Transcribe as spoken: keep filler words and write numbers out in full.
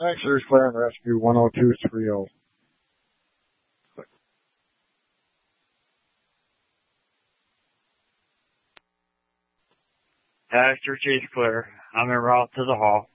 Thanks, there's Claire and Rescue one oh two three oh. Pastor Chief Claire. I'm en route to the hall.